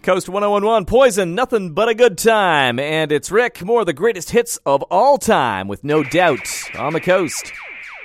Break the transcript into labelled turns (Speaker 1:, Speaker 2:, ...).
Speaker 1: Coast 1011, Poison, nothing but a good time. And it's Rick, more of the greatest hits of all time, with No Doubt, on the Coast.